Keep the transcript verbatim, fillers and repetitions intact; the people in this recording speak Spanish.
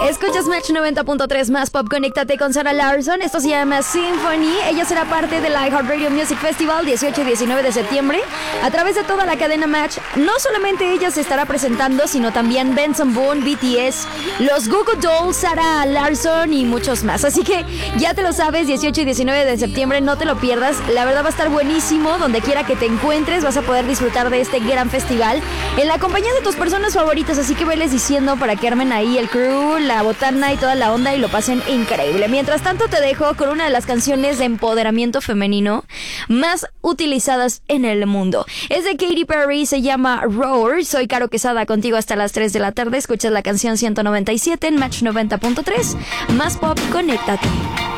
Escuchas Match noventa punto tres más pop. Conéctate con Sarah Larsson. Esto se llama Symphony. Ella será parte del iHeartRadio Music Festival dieciocho y diecinueve de septiembre a través de toda la cadena Match. No solamente ella se estará presentando, sino también Benson Boone, B T S, los Goo Goo Dolls, Sarah Larsson y muchos más. Así que ya te lo sabes, dieciocho y diecinueve de septiembre, no te lo pierdas. La verdad va a estar buenísimo. Donde quiera que te encuentres vas a poder disfrutar de este gran festival en la compañía de tus personas favoritas. Así que veles diciendo para que armen ahí el crew, la botana y toda la onda y lo pasen increíble. Mientras tanto te dejo con una de las canciones de empoderamiento femenino más utilizadas en el mundo. Es de Katy Perry, se llama Roar. Soy Caro Quesada contigo hasta las tres de la tarde. Escuchas la canción ciento noventa y siete en Match noventa punto tres. Más pop, conéctate.